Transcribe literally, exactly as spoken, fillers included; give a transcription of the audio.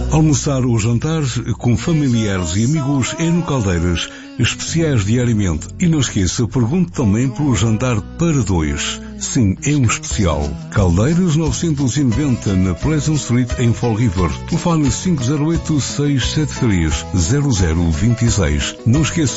Almoçar ou jantar com familiares e amigos é no Caldeiras, especiais diariamente. E não esqueça, pergunte também pelo jantar para dois. Sim, é um especial. Caldeiras novecentos e noventa na Pleasant Street em Fall River. Telefone cinco zero oito, seis sete três, zero zero dois seis. Não esqueça